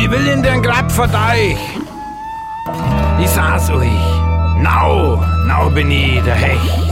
Ich will in den Grab von euch. Ich sag's euch. Now bin ich der Hecht.